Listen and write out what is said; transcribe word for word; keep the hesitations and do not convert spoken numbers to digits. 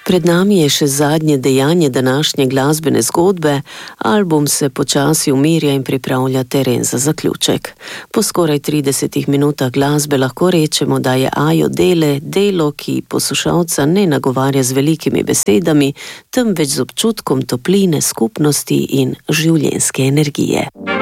Pred nami je še zadnje dejanje današnje glasbene zgodbe, album se počasi umirja in pripravlja teren za zaključek. Po skoraj tridesetih minutah glasbe lahko rečemo, da je Ajo Dele delo, ki poslušalca ne nagovarja z velikimi besedami, temveč z občutkom topline, skupnosti in življenjske energije.